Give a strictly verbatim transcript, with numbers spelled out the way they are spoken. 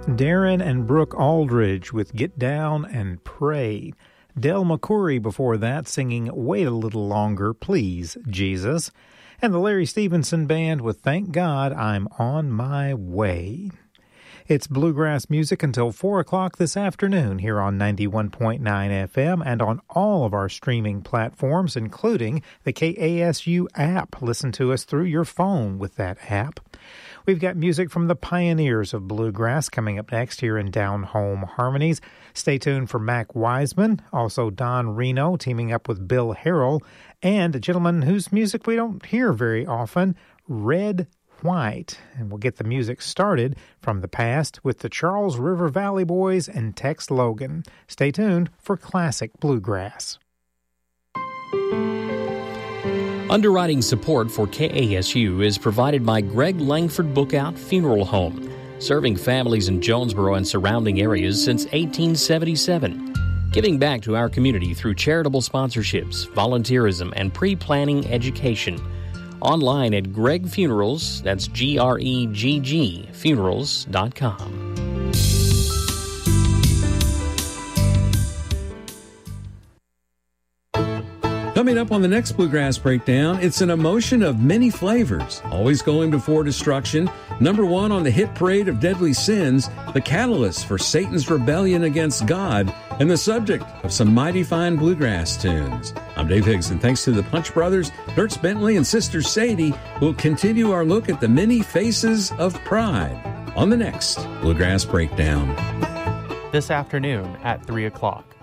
Darren and Brooke Aldridge with Get Down and Pray. Del McCoury before that singing Wait a Little Longer, Please, Jesus. And the Larry Stevenson Band with Thank God I'm on My Way. It's bluegrass music until four o'clock this afternoon here on ninety-one point nine F M and on all of our streaming platforms, including the K A S U app. Listen to us through your phone with that app. We've got music from the pioneers of bluegrass coming up next here in Down Home Harmonies. Stay tuned for Mac Wiseman, also Don Reno teaming up with Bill Harrell, and a gentleman whose music we don't hear very often, Red White. And we'll get the music started from the past with the Charles River Valley Boys and Tex Logan. Stay tuned for classic bluegrass. Underwriting support for K A S U is provided by Greg Langford Bookout Funeral Home, serving families in Jonesboro and surrounding areas since eighteen seventy-seven. Giving back to our community through charitable sponsorships, volunteerism, and pre-planning education. Online at Greg Funerals, that's G R E G G, funerals dot com. Coming up on the next Bluegrass Breakdown, it's an emotion of many flavors, always going before destruction. Number one on the hit parade of deadly sins, the catalyst for Satan's rebellion against God, and the subject of some mighty fine bluegrass tunes. I'm Dave Higgs, and thanks to the Punch Brothers, Dirks Bentley, and Sister Sadie, we'll continue our look at the many faces of pride on the next Bluegrass Breakdown. This afternoon at three o'clock.